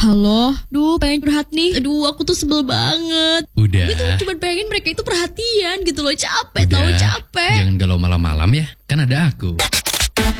Halo, pengen curhat nih. Aku tuh sebel banget. Udah. Gue tuh cuma pengen mereka itu perhatian gitu loh. Capek, Udah. tahu capek. Jangan galau malam-malam ya, kan ada aku.